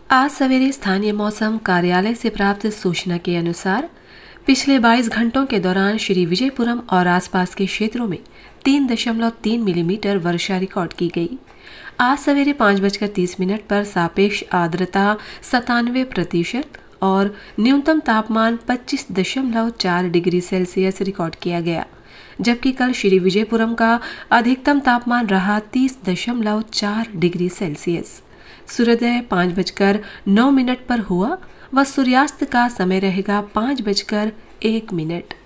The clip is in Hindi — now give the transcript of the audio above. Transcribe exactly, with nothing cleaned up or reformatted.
आज सवेरे स्थानीय मौसम कार्यालय से प्राप्त सूचना के अनुसार पिछले बाईस घंटों के दौरान श्री विजयपुरम और आसपास के क्षेत्रों में तीन दशमलव तीन मिलीमीटर वर्षा रिकॉर्ड की गई। आज सवेरे पाँच बजकर तीस मिनट पर सापेक्ष आर्द्रता सतानवे प्रतिशत और न्यूनतम तापमान पच्चीस दशमलव चार डिग्री सेल्सियस रिकॉर्ड किया गया, जबकि कल श्री विजयपुरम का अधिकतम तापमान रहा तीस दशमलव चार डिग्री सेल्सियस। सूर्योदय पाँच बजकर नौ मिनट पर हुआ व सूर्यास्त का समय रहेगा पाँच बजकर एक मिनट।